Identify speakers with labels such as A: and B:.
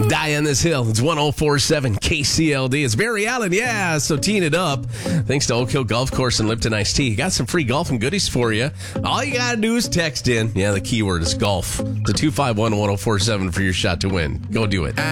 A: Die on this hill. It's 1047 KCLD. It's Barry Allen. Yeah, so teeing it up. Thanks to Oak Hill Golf Course and Lipton Iced Tea. Got some free golf and goodies for you. All you got to do is text in. Yeah, the keyword is golf. The 251-1047 for your shot to win. Go do it.